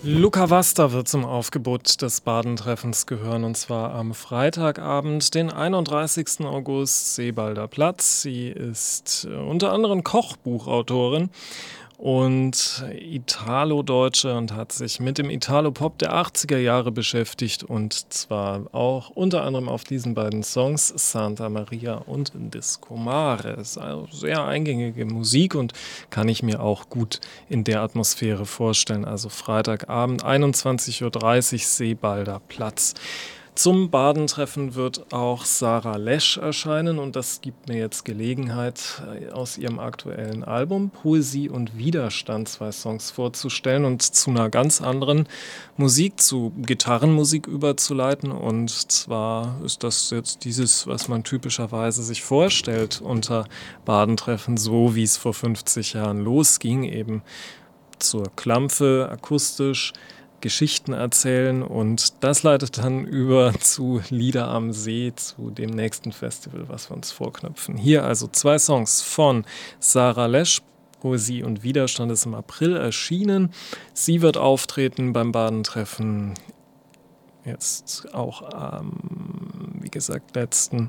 Luca Wasta wird zum Aufgebot des Baden-Treffens gehören, und zwar am Freitagabend, den 31. August, Seebalder Platz. Sie ist unter anderem Kochbuchautorin und Italo-Deutsche und hat sich mit dem Italo-Pop der 80er Jahre beschäftigt, und zwar auch unter anderem auf diesen beiden Songs Santa Maria und Disco Mare. Es ist also sehr eingängige Musik und kann ich mir auch gut in der Atmosphäre vorstellen. Also Freitagabend, 21:30 Uhr, Seebalder Platz. Zum Badentreffen wird auch Sarah Lesch erscheinen, und das gibt mir jetzt Gelegenheit, aus ihrem aktuellen Album Poesie und Widerstand 2 Songs vorzustellen und zu einer ganz anderen Musik, zu Gitarrenmusik überzuleiten. Und zwar ist das jetzt dieses, was man typischerweise sich vorstellt unter Badentreffen, so wie es vor 50 Jahren losging, eben zur Klampfe, akustisch, Geschichten erzählen, und das leitet dann über zu Lieder am See, zu dem nächsten Festival, was wir uns vorknöpfen. Hier also 2 Songs von Sarah Lesch. Poesie und Widerstand ist im April erschienen. Sie wird auftreten beim Badentreffen jetzt auch wie gesagt, letzten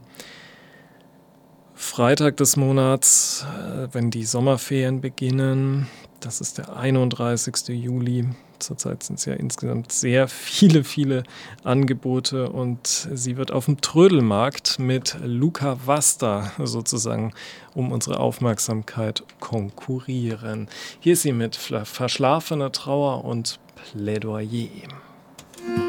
Freitag des Monats, wenn die Sommerferien beginnen. Das ist der 31. Juli. Zurzeit sind es ja insgesamt sehr viele Angebote, und sie wird auf dem Trödelmarkt mit Luca Wasta sozusagen um unsere Aufmerksamkeit konkurrieren. Hier ist sie mit Verschlafener Trauer und Plädoyer.